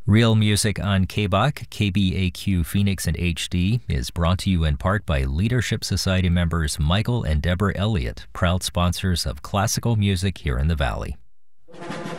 Real Music on KBAQ, KBAQ Phoenix and HD is brought to you in part by Leadership Society members Michael and Deborah Elliott, proud sponsors of classical music here in the Valley.